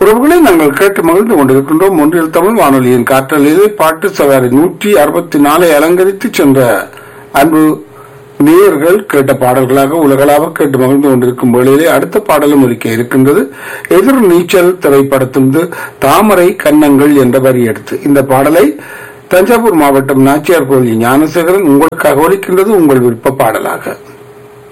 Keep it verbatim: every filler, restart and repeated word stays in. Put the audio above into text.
உறவுகளை நாங்கள் கேட்டு மகிழ்ந்து கொண்டிருக்கின்றோம். ஒன்றில் தமிழ் வானொலியின் காற்றலிலே பாட்டு சவாரி நூற்றி அறுபத்தி நாலை அலங்கரித்து சென்ற அன்பு நேயர்கள் கேட்ட பாடல்களாக உலகளாக கேட்டு மகிழ்ந்து கொண்டிருக்கும் வேளையிலே அடுத்த பாடலும் ஒலிக்க இருக்கின்றது. எதிர் நீச்சல் திரைப்படத்திலிருந்து தாமரை கன்னங்கள் என்ற வரி எடுத்து இந்த பாடலை தஞ்சாவூர் மாவட்டம் நாச்சியார் கோயில் ஞானசேகரன் உங்களுக்காக ஒலிக்கின்றது. உங்கள் விருப்ப பாடலாக